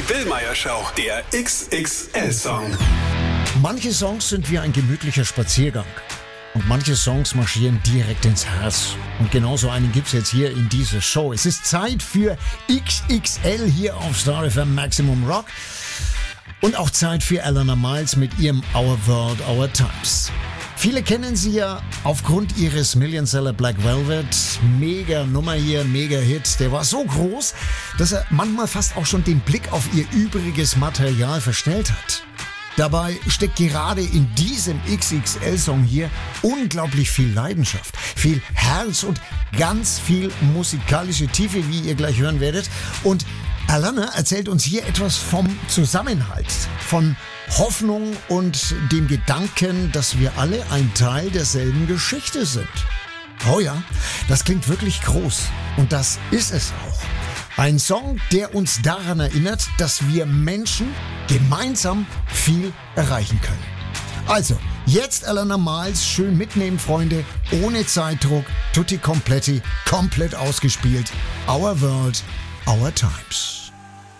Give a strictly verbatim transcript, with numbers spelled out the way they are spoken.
Bill Meyer Show, der X X L-Song. Manche Songs sind wie ein gemütlicher Spaziergang. Und manche Songs marschieren direkt ins Herz. Und genauso einen gibt's jetzt hier in dieser Show. Es ist Zeit für X X L hier auf Star F M Maximum Rock. Und auch Zeit für Eleanor Miles mit ihrem Our World, Our Times. Viele kennen sie ja aufgrund ihres Millionseller Black Velvet. Mega Nummer hier, mega Hit. Der war so groß, dass er manchmal fast auch schon den Blick auf ihr übriges Material verstellt hat. Dabei steckt gerade in diesem X X L-Song hier unglaublich viel Leidenschaft, viel Herz und ganz viel musikalische Tiefe, wie ihr gleich hören werdet. Und Eleanor erzählt uns hier etwas vom Zusammenhalt, von Hoffnung und dem Gedanken, dass wir alle ein Teil derselben Geschichte sind. Oh ja, das klingt wirklich groß und das ist es auch. Ein Song, der uns daran erinnert, dass wir Menschen gemeinsam viel erreichen können. Also, jetzt Eleanor Miles, schön mitnehmen, Freunde, ohne Zeitdruck, tutti completi, komplett ausgespielt. Our World, Our Times.